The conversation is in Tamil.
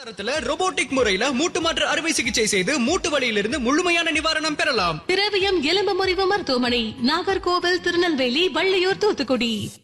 ரோபோட்டிக் முறையில மூட்டு மாற்று அறுவை சிகிச்சை செய்து மூட்டு வலியிலிருந்து முழுமையான நிவாரணம் பெறலாம். திரவியம் எலும்பு முறிவு மருத்துவமனை, நாகர்கோவில், திருநெல்வேலி, வள்ளியூர், தூத்துக்குடி.